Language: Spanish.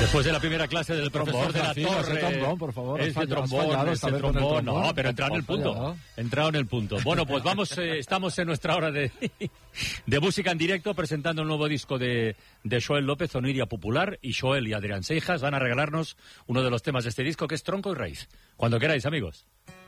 Después de la primera clase del profesor de la Torre. Trombón, por favor. Ese trombón. No, pero entrado en el punto. Entrado en el punto. Bueno, pues vamos, estamos en nuestra hora de música en directo, presentando el nuevo disco de Xoel López, Oniria Popular, y Xoel y Adrián Seijas van a regalarnos uno de los temas de este disco, que es Tronco y Raíz. Cuando queráis, amigos.